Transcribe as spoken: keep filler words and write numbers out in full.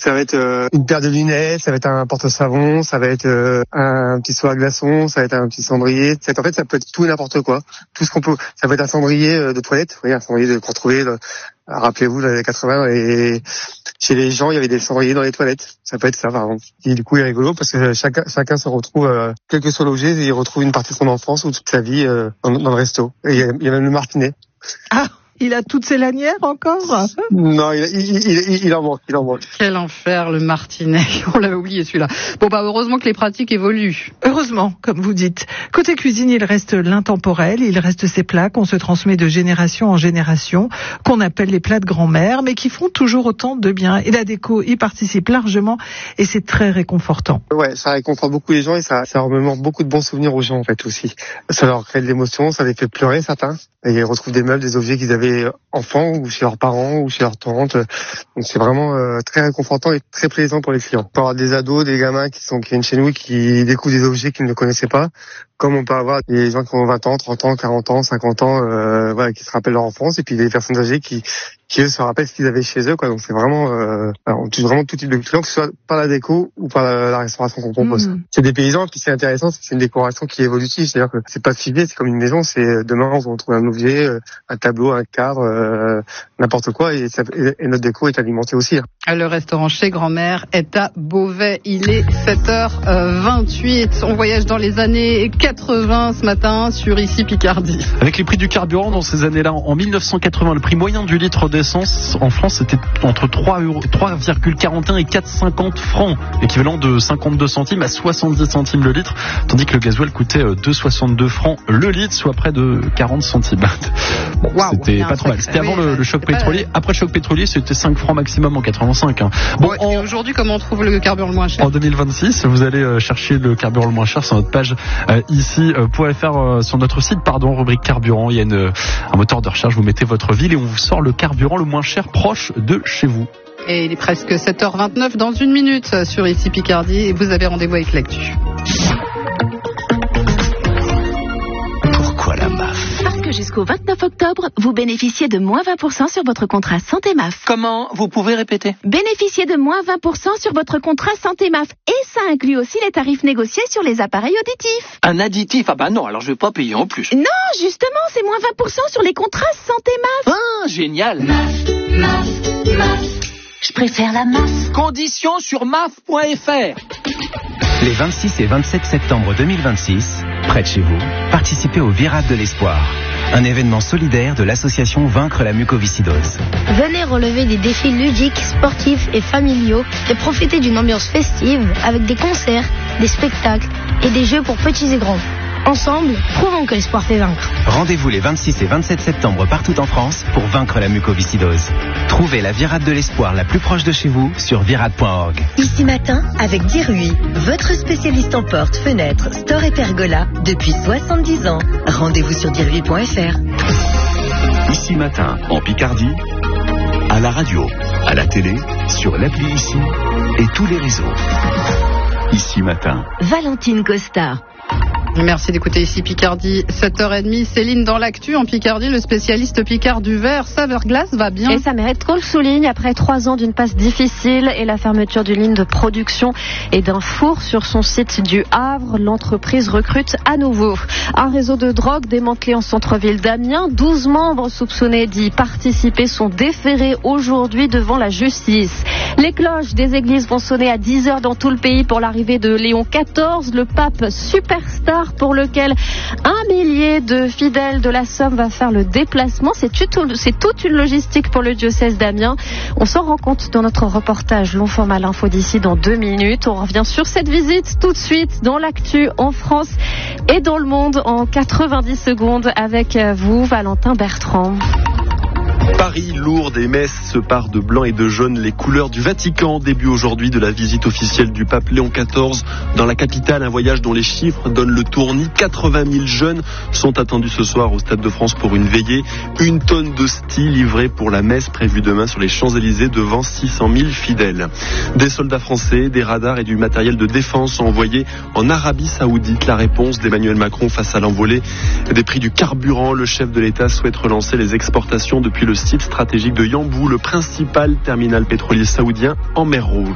Ça va être euh, une paire de lunettes, ça va être un porte-savon, ça va être euh, un petit seau à glaçons, ça va être un petit cendrier. Ça va être, en fait, ça peut être tout et n'importe quoi. Tout ce qu'on peut. Ça peut être un cendrier de toilette, vous voyez, un cendrier de, qu'on trouvait, de, rappelez-vous, dans les années quatre-vingts, et chez les gens, il y avait des cendriers dans les toilettes. Ça peut être ça, par exemple. Et du coup, il est rigolo parce que chacun, chacun se retrouve, euh, quel que soit l'objet, il retrouve une partie de son enfance ou toute sa vie euh, dans, dans le resto. Et il y a, il y a même le martinet. Ah, il a toutes ses lanières encore? Non, il, il, il, il en manque, il en manque. Quel enfer, le martinet. On l'avait oublié, celui-là. Bon, bah, heureusement que les pratiques évoluent. Heureusement, comme vous dites. Côté cuisine, il reste l'intemporel, il reste ces plats qu'on se transmet de génération en génération, qu'on appelle les plats de grand-mère, mais qui font toujours autant de bien. Et la déco y participe largement, et c'est très réconfortant. Ouais, ça réconforte beaucoup les gens, et ça, ça remémore beaucoup de bons souvenirs aux gens, en fait, aussi. Ça leur crée de l'émotion, ça les fait pleurer, certains. Et ils retrouvent des meubles, des objets qu'ils avaient enfants ou chez leurs parents ou chez leurs tantes. Donc c'est vraiment euh, très réconfortant et très plaisant pour les clients. On peut avoir des ados, des gamins qui sont qui viennent chez nous, qui découvrent des objets qu'ils ne connaissaient pas, comme on peut avoir des gens qui ont vingt ans, trente ans, quarante ans, cinquante ans, euh, voilà, qui se rappellent leur enfance, et puis des personnes âgées qui qui eux se rappellent ce qu'ils avaient chez eux, quoi. Donc c'est vraiment euh, on touche vraiment tout type de clients, que ce soit par la déco ou par la, la restauration qu'on propose. Mmh. C'est des paysans, puis c'est intéressant, c'est une décoration qui est évolutive, c'est-à-dire que c'est pas figé, c'est comme une maison, c'est demain on retrouve un objet, un tableau, un cadre, euh, n'importe quoi, et, ça, et notre déco est alimentée aussi. Hein. Le restaurant Chez Grand-mère est à Beauvais. Il est sept heures vingt-huit. On voyage dans les années quatre-vingts ce matin sur Ici Picardie. Avec les prix du carburant dans ces années-là, en mille neuf cent quatre-vingts, le prix moyen du litre d'essence en France était entre trois virgule quarante et un et quatre virgule cinquante francs, équivalent de cinquante-deux centimes à soixante-dix centimes le litre, tandis que le gasoil coûtait deux virgule soixante-deux francs le litre, soit près de quarante centimes. Bon, wow, c'était pas trop mal. C'était avant le, le choc pétrolier. Après le choc pétrolier, c'était cinq francs maximum en quatre-vingt-cinq. Hein. Bon, ouais, en... Et aujourd'hui, comment on trouve le carburant le moins cher? En deux mille vingt-six, vous allez euh, chercher le carburant le moins cher sur notre page euh, ici, euh, pour aller faire euh, sur notre site, pardon, rubrique carburant. Il y a une, un moteur de recherche. Vous mettez votre ville et on vous sort le carburant le moins cher proche de chez vous. Et il est presque sept heures vingt-neuf dans une minute sur Ici Picardie et vous avez rendez-vous avec l'actu. Pourquoi la M A F? Parce que jusqu'au vingt-neuf octobre, vous bénéficiez de moins vingt pour cent sur votre contrat Santé M A F. Comment? Vous pouvez répéter? Bénéficiez de moins vingt pour cent sur votre contrat Santé M A F. Et ça inclut aussi les tarifs négociés sur les appareils auditifs. Un additif? Ah bah non, alors je vais pas payer en plus. Non, justement, c'est moins vingt pour cent sur les contrats Santé M A F. Ah, génial. M A F, M A F, M A F. Je préfère la M A F. Conditions sur M A F point F R. Les vingt-six et vingt-sept septembre deux mille vingt-six, près de chez vous, participez au Virade de l'Espoir, un événement solidaire de l'association Vaincre la mucoviscidose. Venez relever des défis ludiques, sportifs et familiaux et profiter d'une ambiance festive avec des concerts, des spectacles et des jeux pour petits et grands. Ensemble, prouvons que l'espoir fait vaincre. Rendez-vous les vingt-six et vingt-sept septembre partout en France pour vaincre la mucoviscidose. Trouvez la Virade de l'Espoir la plus proche de chez vous sur virade point org. Ici Matin avec Dirui, votre spécialiste en portes, fenêtres, stores et pergolas depuis soixante-dix ans. Rendez-vous sur dirui point F R. Ici Matin en Picardie, à la radio, à la télé, sur l'appli Ici et tous les réseaux. Ici Matin. Valentine Costa. Merci d'écouter Ici Picardie, sept heures trente. Céline, dans l'actu en Picardie, le spécialiste Picard du verre, Saveur Glace, va bien. Et ça mérite qu'on le souligne, après trois ans d'une passe difficile et la fermeture d'une ligne de production et d'un four sur son site du Havre, l'entreprise recrute à nouveau. Un réseau de drogue démantelé en centre-ville d'Amiens, douze membres soupçonnés d'y participer sont déférés aujourd'hui devant la justice. Les cloches des églises vont sonner à dix heures dans tout le pays pour l'arrivée de Léon quatorze, le pape superstar pour lequel un millier de fidèles de la Somme va faire le déplacement. C'est toute une logistique pour le diocèse d'Amiens. On s'en rend compte dans notre reportage long format l'info d'ici dans deux minutes. On revient sur cette visite tout de suite dans l'actu en France et dans le monde en quatre-vingt-dix secondes avec vous, Valentin Bertrand. Paris, Lourdes et Metz se parent de blanc et de jaune, les couleurs du Vatican. Début aujourd'hui de la visite officielle du pape Léon quatorze dans la capitale, un voyage dont les chiffres donnent le tournis. quatre-vingt mille jeunes sont attendus ce soir au Stade de France pour une veillée. Une tonne d'hosties livrée pour la messe prévue demain sur les Champs-Élysées devant six cent mille fidèles. Des soldats français, des radars et du matériel de défense sont envoyés en Arabie Saoudite. La réponse d'Emmanuel Macron face à l'envolée des prix du carburant. Le chef de l'État souhaite relancer les exportations depuis le site stratégique de Yanbu, le principal terminal pétrolier saoudien en mer Rouge.